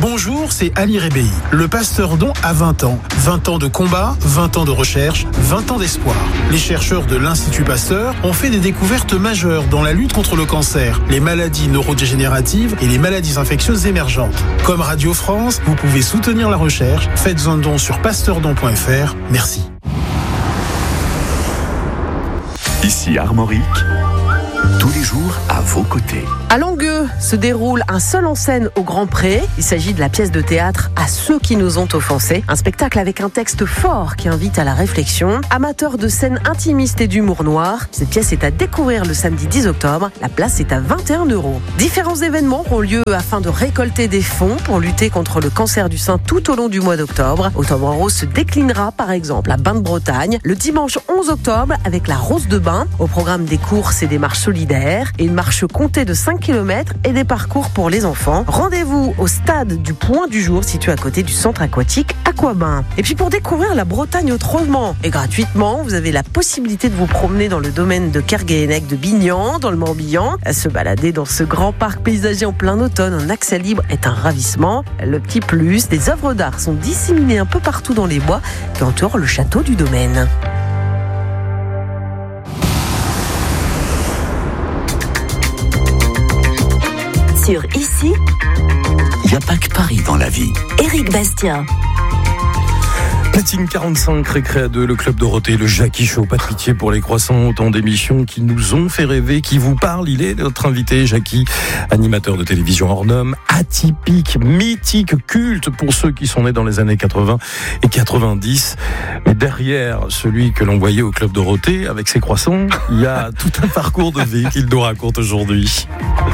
Bonjour, c'est Ali Rebéi. Le Pasteur Don a 20 ans. 20 ans de combat, 20 ans de recherche, 20 ans d'espoir. Les chercheurs de l'Institut Pasteur ont fait des découvertes majeures dans la lutte contre le cancer, les maladies neurodégénératives et les maladies infectieuses émergentes. Comme Radio France, vous pouvez soutenir la recherche. Faites un don sur pasteurdon.fr. Merci. Ici Armorique, tous les jours à vos côtés. À Longueux se déroule un seul en scène au Grand Pré. Il s'agit de la pièce de théâtre À ceux qui nous ont offensés. Un spectacle avec un texte fort qui invite à la réflexion. Amateur de scènes intimistes et d'humour noir, cette pièce est à découvrir le samedi 10 octobre. La place est à 21 €. Différents événements auront lieu afin de récolter des fonds pour lutter contre le cancer du sein tout au long du mois d'octobre. Octobre Rose se déclinera par exemple à Bain-de-Bretagne le dimanche 11 octobre avec la Rose de Bain. Au programme des courses et des marches solidaires et une marche comptée de 5 km et des parcours pour les enfants. Rendez-vous au stade du Point du Jour situé à côté du centre aquatique Aquabain. Et puis pour découvrir la Bretagne autrement et gratuitement, vous avez la possibilité de vous promener dans le domaine de Kerguéhennec de Bignan, dans le Morbihan. Se balader dans ce grand parc paysager en plein automne en accès libre est un ravissement. Le petit plus, des œuvres d'art sont disséminées un peu partout dans les bois qui entourent le château du domaine. Sur Ici, Il n'y a pas que Paris dans la vie. Éric Bastien. Platine 45, Récré 2, le Club Dorothée, le Jackie Show, pas de pitié pour les croissants, autant d'émissions qui nous ont fait rêver, qui vous parlent. Il est notre invité, Jackie, animateur de télévision hors norme, atypique, mythique, culte pour ceux qui sont nés dans les années 80 et 90. Mais derrière celui que l'on voyait au Club Dorothée, avec ses croissants, il y a tout un parcours de vie qu'il nous raconte aujourd'hui.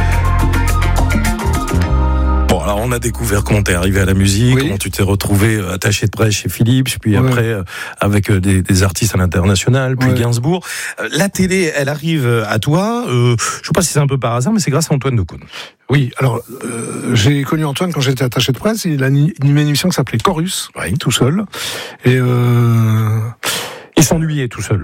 Alors on a découvert comment t'es arrivé à la musique, comment tu t'es retrouvé attaché de presse chez Philips, puis après avec des artistes à l'international, puis Gainsbourg. La télé, elle arrive à toi, je sais pas si c'est un peu par hasard, mais c'est grâce à Antoine Decaune. Oui, alors j'ai connu Antoine quand j'étais attaché de presse, il a animé une émission qui s'appelait Chorus, tout seul, et il s'ennuyait tout seul.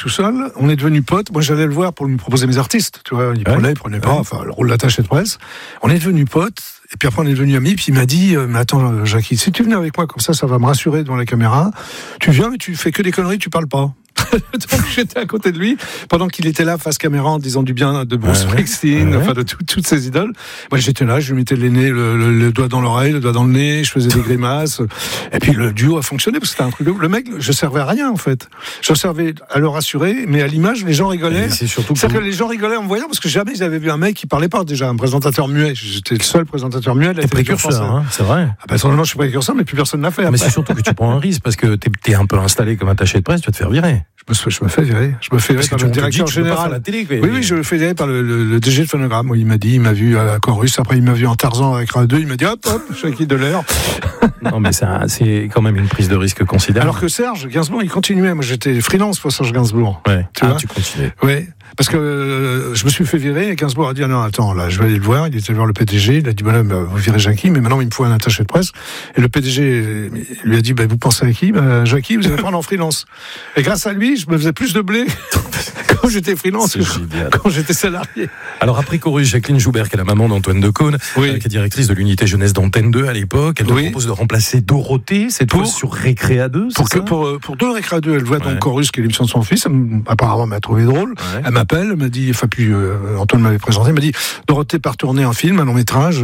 On est devenus potes. Moi, j'allais le voir pour lui proposer mes artistes. Tu vois, il prenait pas. Enfin, le rôle d'attaché de presse. On est devenus potes. Et puis après, on est devenus amis. Puis il m'a dit, mais attends, Jackie, si tu venais avec moi comme ça va me rassurer devant la caméra. Tu viens, mais tu fais que des conneries, tu parles pas. Donc j'étais à côté de lui pendant qu'il était là face caméra en disant du bien de Bruce Springsteen, enfin de toutes ses idoles. Moi j'étais là, je lui mettais le doigt dans l'oreille, le doigt dans le nez, je faisais des grimaces. Et puis le duo a fonctionné parce que c'était un truc de... Le mec, je servais à rien en fait. Je servais à le rassurer, mais à l'image les gens rigolaient. C'est-à-dire que les gens rigolaient en me voyant parce que jamais ils avaient vu un mec qui parlait pas déjà, un présentateur muet. J'étais le seul présentateur muet. T'es précurseur, c'est vrai. Personnellement je suis précurseur, mais plus personne l'a fait. Mais c'est surtout que tu prends un risque parce que t'es un peu installé comme attaché de presse, tu vas te faire virer. Je me fais virer. Je me fais virer par le directeur général. La télé, oui, je me fais virer par le DG de Phonogramme. Il m'a vu à Chorus. Après, il m'a vu en Tarzan avec Radio 2. Il m'a dit hop, Jackie de l'air. Non, mais c'est quand même une prise de risque considérable. Alors que Serge Gainsbourg, il continuait. Moi, j'étais freelance pour Serge Gainsbourg. Ouais. Tu continuais. Oui. Parce que je me suis fait virer et Gainsbourg a dit non, attends, là, je vais aller le voir. Il était voir le PDG. Il a dit vous virez Jackie, mais maintenant il me faut un attaché de presse. Et le PDG lui a dit vous pensez à qui Jackie, vous allez prendre en freelance. Et grâce à lui, je me faisais plus de blé quand j'étais freelance que quand j'étais salarié. Alors après Chorus, Jacqueline Joubert, qui est la maman d'Antoine Decaune, qui est directrice de l'unité jeunesse d'Antenne 2 à l'époque, elle te propose de remplacer Dorothée, cette fois sur Récré 2, pour deux Récré 2, elle voit donc Chorus, qui est l'émission de son fils, apparemment m'a trouvé drôle. Elle m'appelle, elle m'a dit, Antoine m'avait présenté, elle m'a dit Dorothée part tourner un film, un long métrage,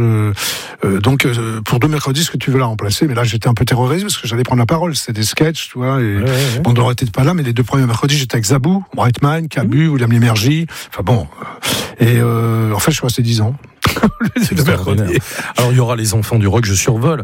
donc pour 2 mercredis, est-ce que tu veux la remplacer? Mais là j'étais un peu terrorisé parce que j'allais prendre la parole, c'était des sketchs, tu vois, et bon, Dorothée n'était pas là, mais les 2 premiers mercredis j'étais avec Zabou, Brightman, Cabu, William Lémergie, enfin bon, et en fait je suis resté 10 ans. Alors il y aura les enfants du rock, je survole.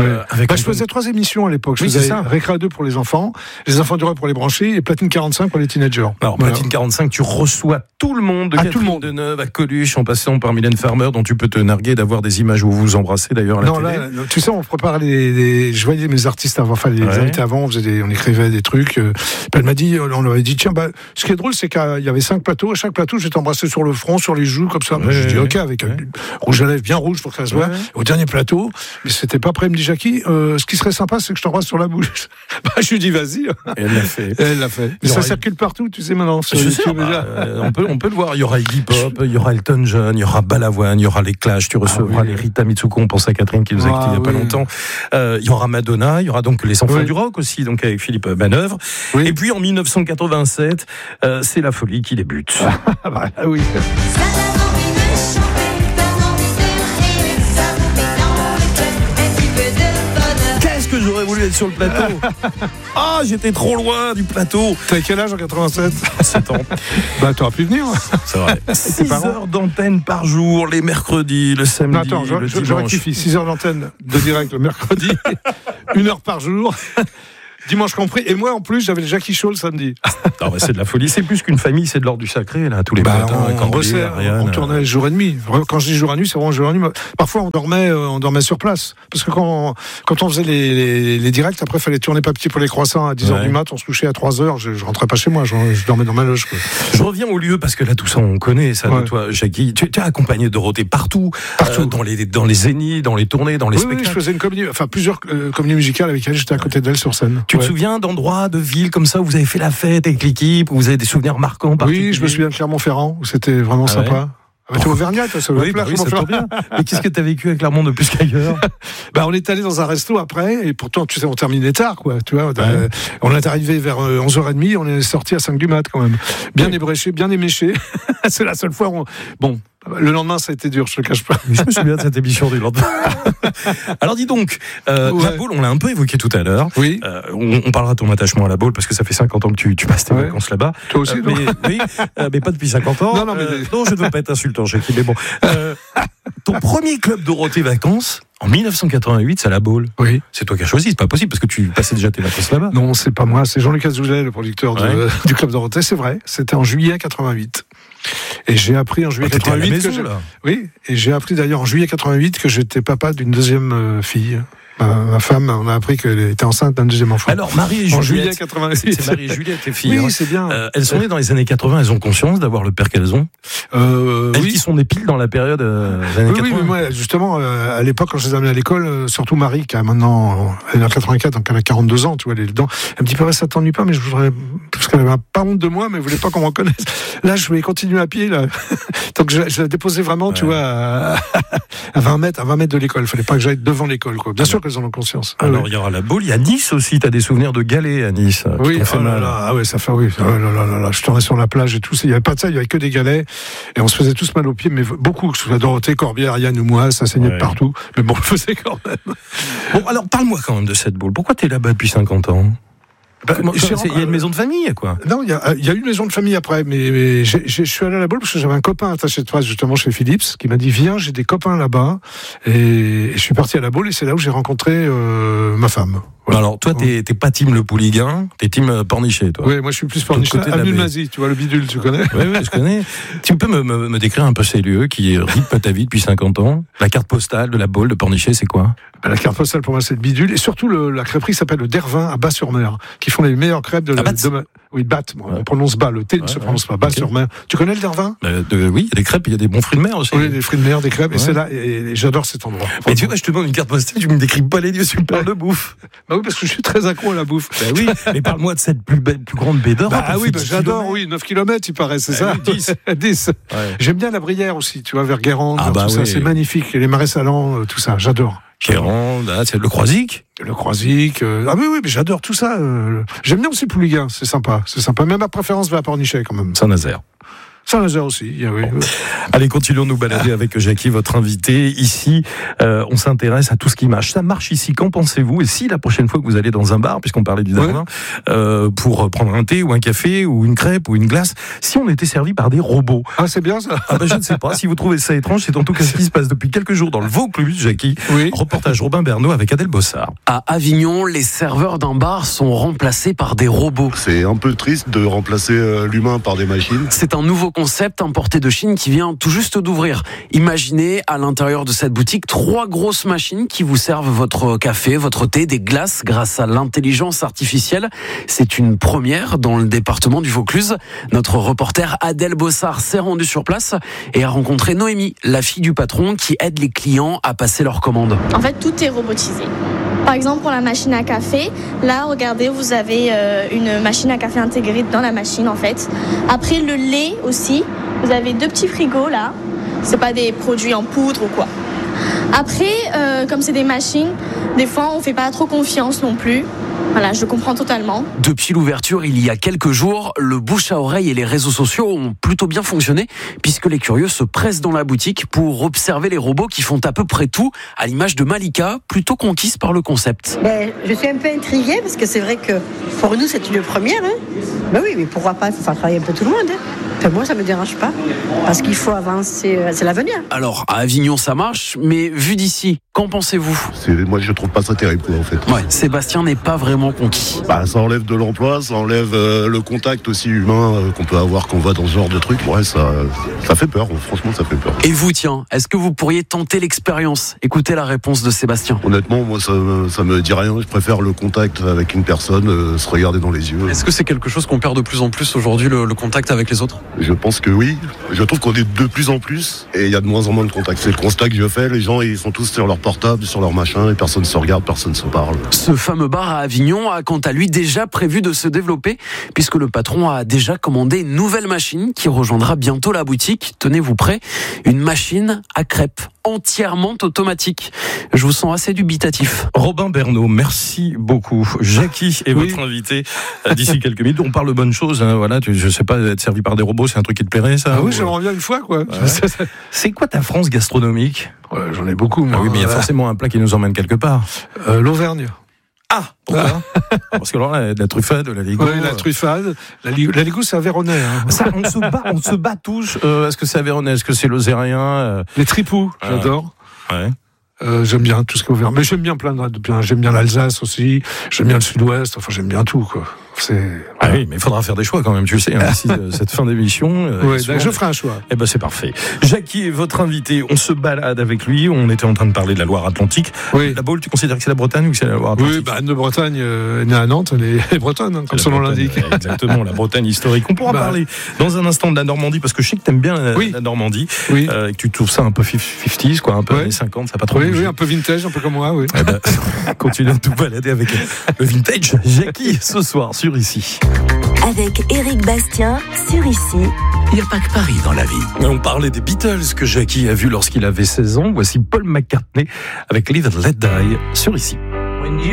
Je faisais 3 émissions à l'époque. Je faisais Récré 2 pour les enfants du rock pour les branchés et Platine 45 pour les teenagers. Alors Platine 45, tu reçois tout le monde, de Catherine Deneuve à Coluche, en passant par Mylène Farmer, dont tu peux te narguer d'avoir des images où vous vous embrassez d'ailleurs à la télé. Là, tu sais, on prépare je voyais mes artistes avant, enfin les invités avant, on écrivait des trucs. Elle m'a dit, on leur avait dit tiens, ce qui est drôle, c'est qu'il y avait 5 plateaux. À chaque plateau, j'étais embrassé sur le front, sur les joues, comme ça. J'ai dit ok, avec rouge à lèvres bien rouge pour que ça se voit. Au dernier plateau, mais c'était pas prêt. Elle me dit, Jackie, ce qui serait sympa, c'est que je t'embrasse sur la bouche. Je lui dis, vas-y. Et elle l'a fait. Elle l'a fait. Ça circule partout, tu sais maintenant. Je sais, on peut le voir. Il y aura Iggy Pop, il y aura Elton John, il y aura Balavoine, il y aura les Clash. Tu recevras les Rita Mitsuko. On pense à Catherine qui nous a quittés il n'y a pas longtemps. Il y aura Madonna, il y aura donc les Enfants du Rock aussi, donc avec Philippe Manœuvre. Et puis en 1987, c'est la folie qui débute. Oui. Qu'est-ce que j'aurais voulu être sur le plateau. Ah, j'étais trop loin du plateau. T'as quel âge en 87? 7 ans. Bah, t'aurais pu venir. C'est vrai. 6 heures d'antenne par jour, les mercredis, le samedi, attends, le dimanche. Je rectifie. 6 heures d'antenne de direct le mercredi, 1 heure par jour. Dimanche compris. Et moi, en plus, j'avais le Jackie Show le samedi. Non, c'est de la folie. C'est plus qu'une famille, c'est de l'ordre du sacré, là, tous les matins. On tournait jour et demi. Quand je dis jour et nuit, c'est vraiment jour et nuit. Parfois, on dormait sur place. Parce que quand on faisait les directs, après, il fallait tourner papier pour les croissants à 10h du mat. On se couchait à 3h. Je rentrais pas chez moi. Je dormais dans ma loge, quoi. Je reviens au lieu, parce que là, tout ça, on connaît ça de toi, Jackie. Tu as accompagné Dorothée partout. Dans les zéniths, dans les tournées, dans les spectacles. Oui, je faisais une comédie, plusieurs comédies musicales avec elle. J'étais à côté d'elle sur scène. Tu te souviens d'endroits, de villes comme ça où vous avez fait la fête avec l'équipe, où vous avez des souvenirs marquants? Oui, je me souviens de Clermont-Ferrand, où c'était vraiment sympa. T'es Auvergnat, toi, ça va plaire. Oui, ça tombe bien. Mais qu'est-ce que t'as vécu avec Clermont de plus qu'ailleurs? On est allé dans un resto après, et pourtant, tu sais, on terminait tard, quoi. Tu vois, on est arrivé vers 11h30, on est sorti à 5 du mat, quand même. Bien ébréché, bien éméché. C'est la seule fois où le lendemain, ça a été dur, je te le cache pas. Je me souviens de cette émission du lendemain. Alors dis donc, la boule, on l'a un peu évoqué tout à l'heure. Oui. On parlera de ton attachement à la boule parce que ça fait 50 ans que tu passes tes vacances là-bas. Toi aussi, mais pas depuis 50 ans. Non, je ne veux pas être insultant, Jackie, mais bon. Ton premier club Dorothée Vacances, en 1988, c'est à la Baule. Oui. C'est toi qui as choisi, c'est pas possible parce que tu passais déjà tes vacances là-bas. Non, c'est pas moi, c'est Jean-Luc Azoulay, le producteur du club Dorothée, c'est vrai. C'était en juillet 88. Et j'ai appris en juillet 88 et j'ai appris d'ailleurs en juillet 88 que j'étais papa d'une deuxième fille. Ma femme, on a appris qu'elle était enceinte d'un deuxième enfant. Alors, Marie et Juliette. En juillet 88. C'est Marie et Juliette, tes filles. Oui, c'est bien. Elles sont nées dans les années 80, elles ont conscience d'avoir le père qu'elles ont. Elles qui sont nées pile dans la période des années 80. Oui, mais moi, justement, à l'époque, quand je les amenais à l'école, surtout Marie, qui a maintenant, elle est en 84, donc elle a 42 ans, tu vois, elle est dedans. Elle me dit, papa, ça t'ennuie pas, mais je voudrais, parce qu'elle avait pas honte de moi, mais elle voulait pas qu'on me reconnaisse. Là, je voulais continuer à pied, là. Donc, je la déposais vraiment, tu vois, à 20 mètres de l'école. Il fallait pas que j'aille devant l'école, quoi. Bien sûr qu'elles en ont conscience. Alors, il y aura la Baule, il y a Nice aussi, t'as des souvenirs de galets à Nice. Oui, ça fait, oui. Je tournais sur la plage et tout. Il n'y avait pas de ça, il n'y avait que des galets. Et on se faisait tous mal aux pieds, mais beaucoup, que ce soit Dorothée, Corbière, Yann ou moi, ça saignait de partout. Mais bon, on le faisait quand même. Bon, alors, parle-moi quand même de cette Baule. Pourquoi t'es là-bas depuis 50 ans? Il y a une maison de famille, quoi. Non, il y a une maison de famille après, mais je suis allé à la Baule parce que j'avais un copain attaché de presse justement chez Philips qui m'a dit viens, j'ai des copains là-bas, et je suis parti à la Baule et c'est là où j'ai rencontré ma femme. Voilà. Alors toi, t'es pas team Le Pouliguen, t'es team Pornichet, toi. Oui, moi je suis plus Pornichet. Avenue de Mazie, tu vois le bidule, tu connais? Oui, je connais. Tu peux me décrire un peu ces lieux qui rythment ta vie depuis 50 ans? La carte postale de la Baule de Pornichet, c'est quoi? La carte postale pour moi c'est le bidule et surtout la crêperie s'appelle le Dervin à Bas-sur-Mer qui font les meilleures crêpes de oui, Batte, on prononce Bas, le T ne se prononce pas, Bas-sur-Mer. Tu connais le Dervin? Oui, il y a des crêpes, il y a des bons fruits de mer aussi. Oui, des fruits de mer, des crêpes, et c'est là, et j'adore cet endroit. Mais tu vois, je te demande une carte postale, tu me décris pas les lieux, tu me parles de bouffe. Bah oui, parce que je suis très accro à la bouffe. Bah oui, mais parle-moi de cette plus grande baie d'or. Bah oui, j'adore, 9 km, il paraît, c'est ça? 10. 10. Ouais. J'aime bien la Brière aussi, tu vois, vers Guérande, tout ça, c'est magnifique. Les marais salants, tout ça, j'adore. Guérande, c'est le Croisic. Le Croisic. Oui, mais j'adore tout ça. J'aime bien aussi Pouliguen, c'est sympa. Même ma préférence va à Pornichet quand même. Saint-Nazaire. Saint-Nazaire aussi, oui. Allez, continuons de nous balader avec Jackie, votre invité. Ici, on s'intéresse à tout ce qui marche. Ça marche ici, qu'en pensez-vous? Et si la prochaine fois que vous allez dans un bar, puisqu'on parlait du Darwin, pour prendre un thé ou un café ou une crêpe ou une glace, si on était servi par des robots? Ah, c'est bien ça. Je ne sais pas. Si vous trouvez ça étrange, c'est en tout cas ce qui se passe depuis quelques jours dans le Vaucluse, Jackie. Oui. Reportage Robin Bernot avec Adèle Bossard. À Avignon, les serveurs d'un bar sont remplacés par des robots. C'est un peu triste de remplacer l'humain par des machines. C'est un nouveau concept importé de Chine qui vient tout juste d'ouvrir. Imaginez à l'intérieur de cette boutique 3 grosses machines qui vous servent votre café, votre thé, des glaces grâce à l'intelligence artificielle. C'est une première dans le département du Vaucluse. Notre reporter Adèle Bossard s'est rendue sur place et a rencontré Noémie, la fille du patron qui aide les clients à passer leurs commandes. En fait, tout est robotisé. Par exemple, pour la machine à café, là, regardez, vous avez une machine à café intégrée dans la machine, en fait. Après, le lait aussi, vous avez 2 petits frigos, là. C'est pas des produits en poudre ou quoi. Après, comme c'est des machines, des fois, on fait pas trop confiance non plus. Voilà, je comprends totalement. Depuis l'ouverture, il y a quelques jours, le bouche à oreille et les réseaux sociaux ont plutôt bien fonctionné puisque les curieux se pressent dans la boutique pour observer les robots qui font à peu près tout, à l'image de Malika, plutôt conquise par le concept. Je suis un peu intriguée parce que c'est vrai que pour nous, c'est une première. Oui, mais pourquoi pas, il faut faire travailler un peu tout le monde. Enfin, moi, ça me dérange pas parce qu'il faut avancer, c'est l'avenir. Alors, à Avignon, ça marche, mais vu d'ici, qu'en pensez-vous ? Moi, je trouve pas ça terrible, quoi, en fait. Ouais, Sébastien n'est pas vraiment conquis. Ça enlève de l'emploi, ça enlève le contact aussi humain qu'on peut avoir quand on va dans ce genre de truc. Ouais, ça fait peur, franchement, ça fait peur. Et vous, tiens, est-ce que vous pourriez tenter l'expérience ? Écoutez la réponse de Sébastien. Honnêtement, moi, ça me dit rien. Je préfère le contact avec une personne, se regarder dans les yeux. Est-ce que c'est quelque chose qu'on perd de plus en plus aujourd'hui, le contact avec les autres ? Je pense que oui. Je trouve qu'on est de plus en plus et il y a de moins en moins de contact. C'est le constat que je fais. Les gens, ils sont tous sur leur portable, sur leur machin et personne ne se regarde, personne ne se parle. Ce fameux bar à Avignon a quant à lui déjà prévu de se développer puisque le patron a déjà commandé une nouvelle machine qui rejoindra bientôt la boutique. Tenez-vous prêts, une machine à crêpes entièrement automatique. Je vous sens assez dubitatif. Robin Bernot, merci beaucoup. Jackie est votre invité d'ici quelques minutes. On parle de bonnes choses. Voilà, je sais pas, être servi par des robots, c'est un truc qui te plairait, ça ? Oui, j'aimerais bien une fois, quoi. Ouais. C'est quoi ta France gastronomique ? J'en ai beaucoup. Oui, mais il y a forcément un plat qui nous emmène quelque part. L'Auvergne. Ah, pourquoi ? Parce que alors là, la truffade, la ligo. Oui, la truffade. La ligo, c'est aveyronais. Ça, on se bat tous. Est-ce que c'est aveyronais ? Est-ce que c'est lozérien ? Les tripous, j'adore. Ouais. J'aime bien tout ce qui est Auvergne. Mais j'aime bien j'aime bien l'Alsace aussi. J'aime bien le Sud-Ouest. Enfin, j'aime bien tout, quoi. Ah oui, mais il faudra faire des choix quand même, tu le sais, d'ici cette fin d'émission. Oui, je ferai un choix. Eh ben c'est parfait. Jackie est votre invité, on se balade avec lui, on était en train de parler de la Loire-Atlantique. Oui. La Baule, tu considères que c'est la Bretagne ou que c'est la Loire-Atlantique ? Oui, Anne de Bretagne est née à Nantes, elle est bretonne, comme son nom l'indique. Exactement, la Bretagne historique. On pourra parler dans un instant de la Normandie, parce que je sais que t'aimes bien la Normandie, et que tu trouves ça un peu 50s, quoi, un peu années 50, ça n'a pas trop bougé. Oui, un peu vintage, un peu comme moi, oui. Eh ben, continue à tout balader avec le vintage. Jackie, ce soir, sur Ici. Avec Éric Bastien, sur Ici. Il n'y a pas que Paris dans la vie. On parlait des Beatles que Jackie a vu lorsqu'il avait 16 ans. Voici Paul McCartney avec Live and Let Die sur Ici.